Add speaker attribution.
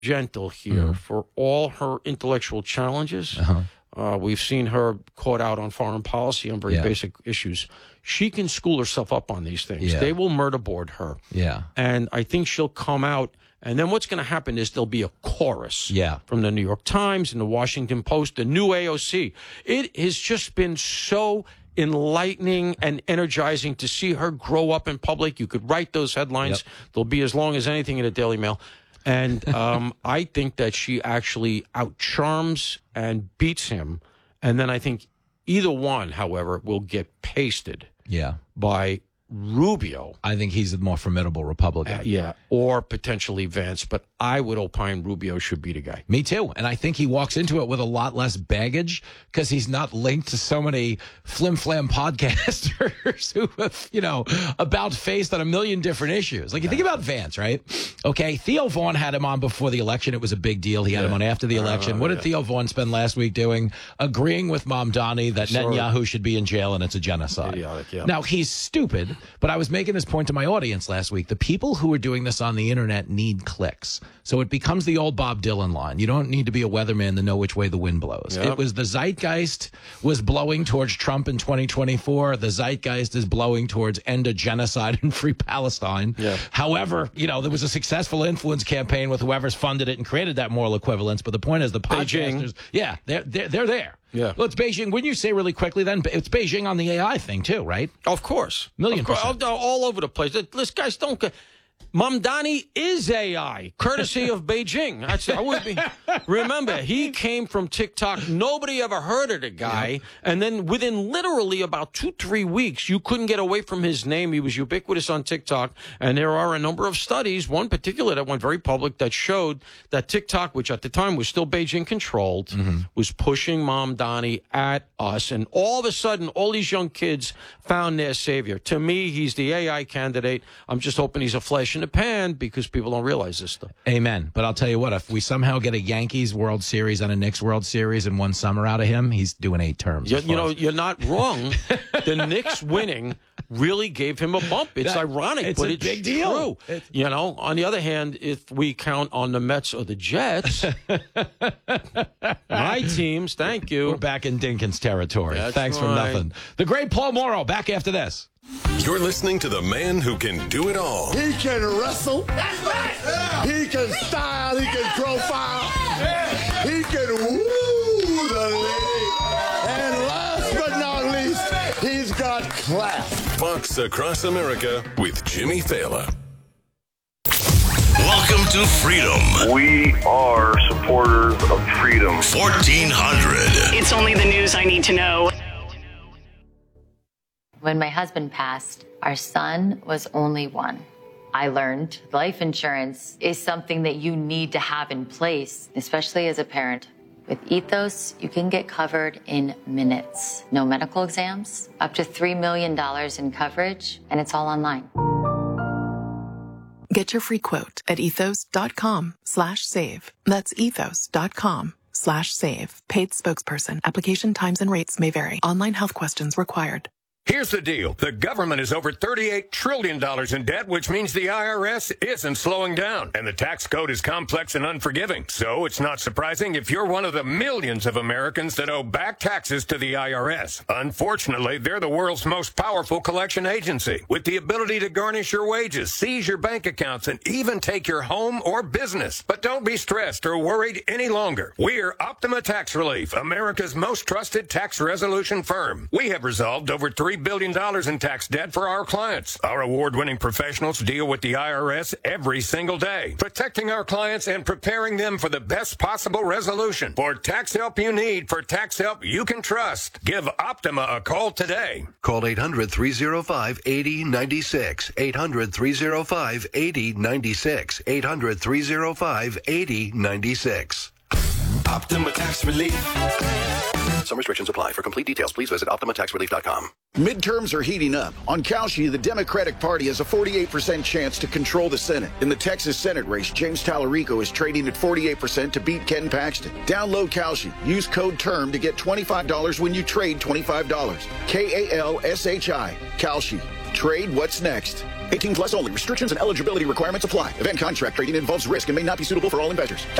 Speaker 1: gentle here for all her intellectual challenges. We've seen her caught out on foreign policy on very basic issues. She can school herself up on these things. They will murder board her. And I think she'll come out. And then what's going to happen is there'll be a chorus from the New York Times and the Washington Post, the new AOC. It has just been so enlightening and energizing to see her grow up in public. You could write those headlines. They'll be as long as anything in the Daily Mail. And I think that she actually outcharms and beats him. And then I think either one, however, will get pasted by Rubio.
Speaker 2: I think he's the more formidable Republican.
Speaker 1: Or potentially Vance, but I would opine Rubio should be the guy.
Speaker 2: Me too. And I think he walks into it with a lot less baggage because he's not linked to so many flim-flam podcasters who have, about faced on a million different issues. Like, you think about Vance, right? Okay, Theo Vaughn had him on before the election. It was a big deal. He had him on after the election. What did Theo Vaughn spend last week doing? Agreeing with Mamdani that Netanyahu should be in jail and it's a genocide. Now, he's stupid, but I was making this point to my audience last week. The people who are doing this on the internet need clicks. So it becomes the old Bob Dylan line. You don't need to be a weatherman to know which way the wind blows. It was the zeitgeist was blowing towards Trump in 2024. The zeitgeist is blowing towards end of genocide and free Palestine. However, there was a successful influence campaign with whoever's funded it and created that moral equivalence. But the point is the podcasters, they're there. Well, it's Beijing. Wouldn't you say really quickly then, it's Beijing on the AI thing too, right?
Speaker 1: Of course.
Speaker 2: %.
Speaker 1: All over the place. Listen, guys, don't... Mamdani is AI, courtesy of Beijing. Remember, he came from TikTok. Nobody ever heard of the guy. And then within literally about 2-3 weeks, you couldn't get away from his name. He was ubiquitous on TikTok. And there are a number of studies, one particular that went very public, that showed that TikTok, which at the time was still Beijing controlled, was pushing Mamdani at us. And all of a sudden, all these young kids found their savior. To me, he's the AI candidate. I'm just hoping he's a flash in the pan because people don't realize this stuff.
Speaker 2: Amen. But I'll tell you what, if we somehow get a Yankees World Series and a Knicks World Series in one summer out of him, he's doing 8 terms.
Speaker 1: You're not wrong. The Knicks winning really gave him a bump. It's ironic, but it's a big deal. True. On the other hand, if we count on the Mets or the Jets, my teams, thank you.
Speaker 2: We're back in Dinkins territory.
Speaker 3: Thanks
Speaker 2: for nothing. The great Paul Morrow, back after this.
Speaker 3: You're listening to the man who can do it all.
Speaker 4: He can wrestle. That's right. Yeah. He can style. He can profile. Yeah. He can woo the lady. And last but not least, he's got class.
Speaker 3: Fox Across America with Jimmy Fallon. Welcome to freedom.
Speaker 5: We are supporters of freedom.
Speaker 3: 1400.
Speaker 6: It's only the news I need to know.
Speaker 7: When my husband passed, our son was only 1. I learned life insurance is something that you need to have in place, especially as a parent. With Ethos, you can get covered in minutes. No medical exams, up to $3 million in coverage, and it's all online.
Speaker 8: Get your free quote at ethos.com/save. That's ethos.com/save. Paid spokesperson. Application times and rates may vary. Online health questions required.
Speaker 9: Here's the deal. The government is over $38 trillion in debt, which means the IRS isn't slowing down. And the tax code is complex and unforgiving. So it's not surprising if you're one of the millions of Americans that owe back taxes to the IRS. Unfortunately, they're the world's most powerful collection agency, with the ability to garnish your wages, seize your bank accounts, and even take your home or business. But don't be stressed or worried any longer. We're Optima Tax Relief, America's most trusted tax resolution firm. We have resolved over $3 billion in tax debt for our clients. Our award-winning professionals deal with the IRS every single day, protecting our clients and preparing them for the best possible resolution. For tax help you need, for tax help you can trust, give Optima a call today.
Speaker 3: Call 800-305-8096. 800-305-8096. 800-305-8096.
Speaker 4: Optima Tax Relief.
Speaker 3: Some restrictions apply. For complete details, please visit OptimaTaxRelief.com.
Speaker 10: Midterms are heating up. On Kalshi, the Democratic Party has a 48% chance to control the Senate. In the Texas Senate race, James Tallarico is trading at 48% to beat Ken Paxton. Download Kalshi. Use code TERM to get $25 when you trade $25. KALSHI. Kalshi. Trade what's next. 18 plus only. Restrictions and eligibility requirements apply. Event contract trading involves risk and may not be suitable for all investors.